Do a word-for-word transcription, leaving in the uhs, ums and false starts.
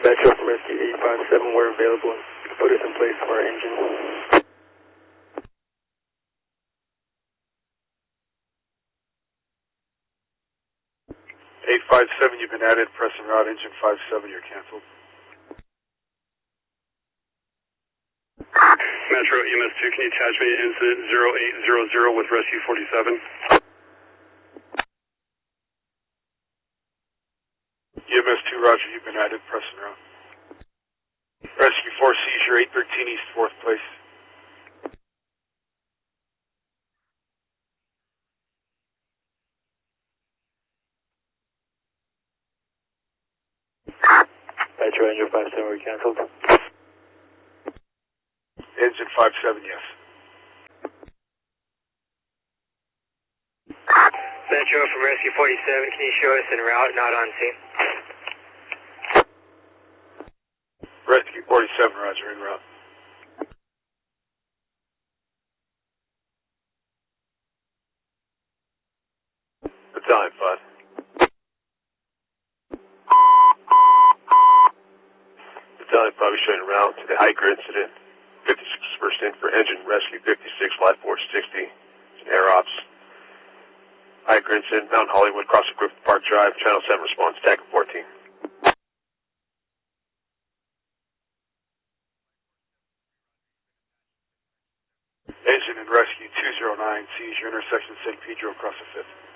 Metro from Rescue eight five seven, we're available. Put us in place for our engine. eight five seven, you've been added. Press and route. Engine five seven, you're canceled. Metro E M S two, can you attach me to incident zero eight zero zero with Rescue forty-seven? E M S two, roger, you've been added. Press and route. Rescue four, seizure eight thirteen East fourth place. Metro Engine five seven, we're canceled. Engine five seven, yes. Metro from Rescue forty-seven, can you show us en route, not on scene? Rescue forty-seven, roger, en route. Battalion five. Battalion five is showing en route to the hiker incident. fifty-six first in for engine rescue fifty-six, flight four sixty, air ops. Hiker incident, Mount Hollywood, crossing Griffith Park Drive, Channel seven response, tag fourteen. Engine and rescue two zero nine, seizure intersection San Pedro across the fifth.